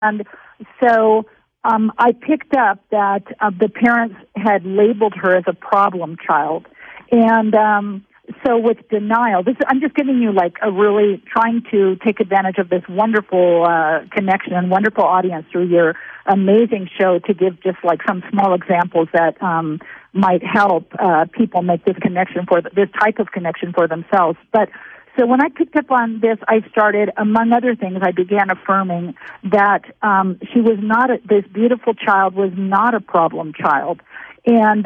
And so I picked up that the parents had labeled her as a problem child. And so with denial, I'm just giving you like a really trying to take advantage of this wonderful connection and wonderful audience through your amazing show to give just like some small examples that might help people make this connection this type of connection for themselves. But so when I picked up on this, I started, among other things, I began affirming that this beautiful child was not a problem child. And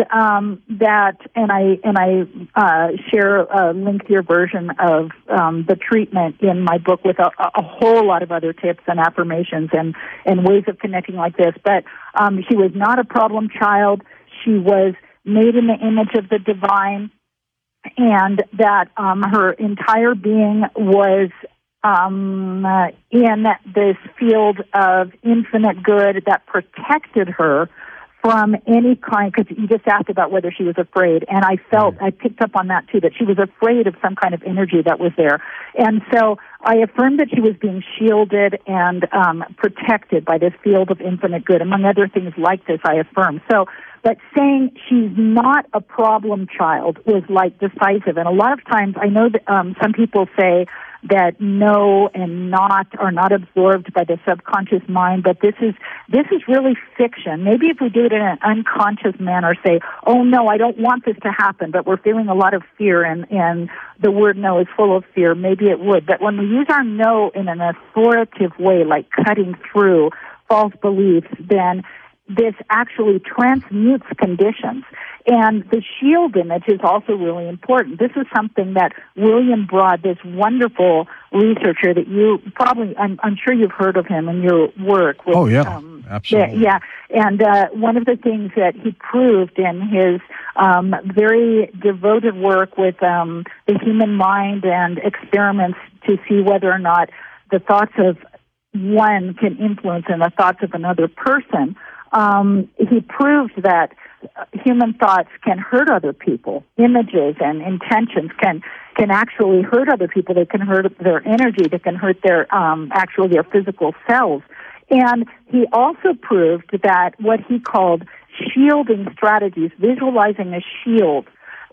I share a lengthier version of the treatment in my book with a whole lot of other tips and affirmations and ways of connecting like this. But she was not a problem child. She was made in the image of the divine, and that her entire being was in this field of infinite good that protected her from any kind, because you just asked about whether she was afraid, and I picked up on that too, that she was afraid of some kind of energy that was there. And so I affirmed that she was being shielded and protected by this field of infinite good, among other things like this I affirmed. So, but saying she's not a problem child was like decisive. And a lot of times I know that some people say that no and not are not absorbed by the subconscious mind, but this is really fiction. Maybe if we do it in an unconscious manner, say, oh no, I don't want this to happen, but we're feeling a lot of fear and the word no is full of fear, maybe it would. But when we use our no in an authoritative way, like cutting through false beliefs, then this actually transmutes conditions. And the shield image is also really important. This is something that William Broad, this wonderful researcher that you probably, I'm sure you've heard of him in your work. With, absolutely. Yeah, and one of the things that he proved in his very devoted work with the human mind and experiments to see whether or not the thoughts of one can influence in the thoughts of another person, he proved that human thoughts can hurt other people. Images and intentions can actually hurt other people. They can hurt their energy. They can hurt their their physical selves. And he also proved that what he called shielding strategies, visualizing a shield,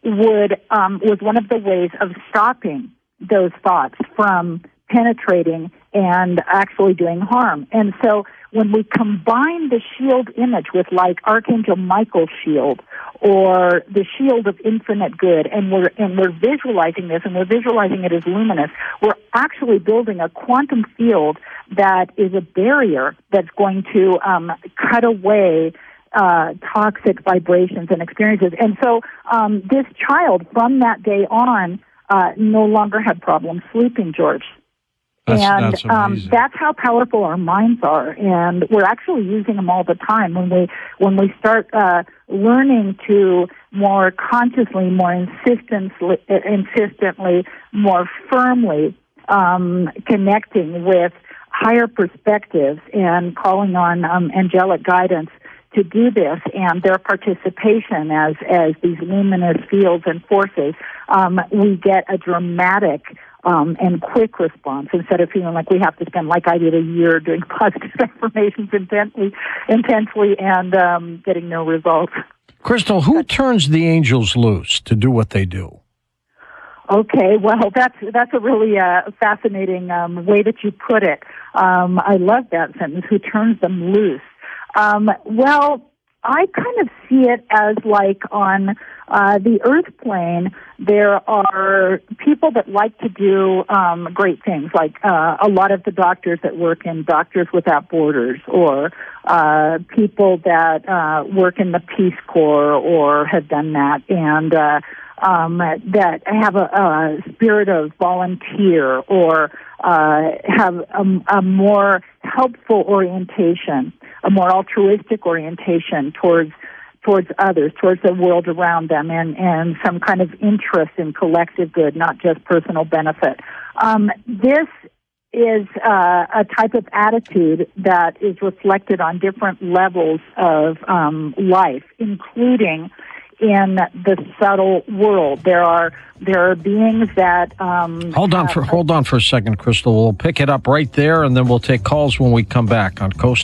was one of the ways of stopping those thoughts from penetrating and actually doing harm. And so when we combine the shield image with like Archangel Michael's shield or the shield of infinite good, and we're visualizing this, and we're visualizing it as luminous, we're actually building a quantum field that is a barrier that's going to cut away toxic vibrations and experiences. And so this child, from that day on, no longer had problems sleeping, George. That's that's how powerful our minds are, and we're actually using them all the time. When we start learning to more consciously, more insistently, more firmly connecting with higher perspectives and calling on angelic guidance to do this, and their participation as these luminous fields and forces, we get a dramatic and quick response instead of feeling like we have to spend, like I did, a year doing positive affirmations intensely and getting no results. Crystal, who turns the angels loose to do what they do? Okay, well, that's a really fascinating way that you put it. I love that sentence, who turns them loose. Well, I kind of see it as like on the earth plane, there are people that like to do great things, like a lot of the doctors that work in Doctors Without Borders, or people that work in the Peace Corps or have done that, and that have a spirit of volunteer or have a more helpful orientation, a more altruistic orientation towards others, towards the world around them, and some kind of interest in collective good, not just personal benefit. This is a type of attitude that is reflected on different levels of life, including in the subtle world. There are beings that hold on for a second, Crystal. We'll pick it up right there, and then we'll take calls when we come back on Coast